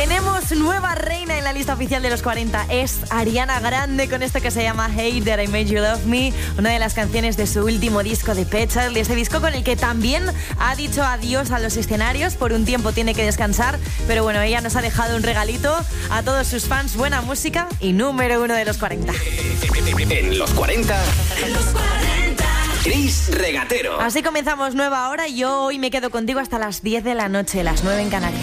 Tenemos nueva reina en la lista oficial de los 40. Es Ariana Grande con esto que se llama Hey That I Made You Love Me, una de las canciones de su último disco de Pecha, de ese disco con el que también ha dicho adiós a los escenarios. Por un tiempo tiene que descansar, pero bueno, ella nos ha dejado un regalito a todos sus fans, buena música y número 1 de los 40. En los 40. En los 40. Chris Regatero. Así comenzamos nueva hora y yo hoy me quedo contigo hasta las 10 de la noche, las 9 en Canarias.